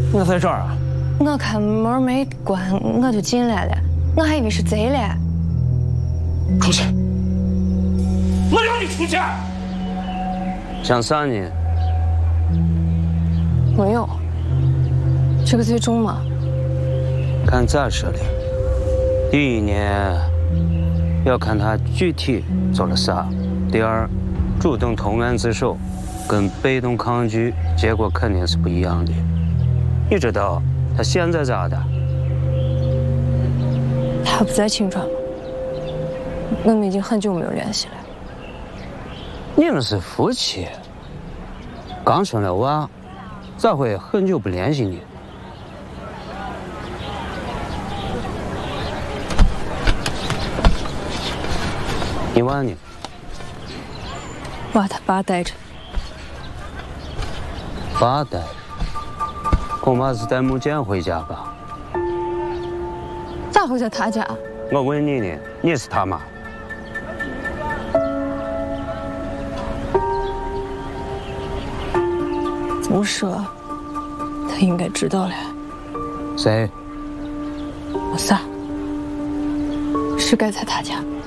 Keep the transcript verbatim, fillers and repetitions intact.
我在这儿啊。 我看门没关，我就进来了，我还以为是贼嘞。 出去！我让你出去！ 想杀你？ 没有。这个最终吗？ 看咋说的。第一呢，要看他具体做了啥；第二，主动投案自首，跟被动抗拒结果肯定是不一样的。你知道他现在咋的？ 他不在青川吗？我们已经很久没有联系了。 你们是夫妻，刚生了娃，咋会很久不联系你？你娃呢？ 娃他爸带着。 爸带？恐怕是带木剑回家吧？ 咋会在他家？ 我问你呢，你是他妈？ 这么说，他应该知道了。 谁？ 我仨是该在他家。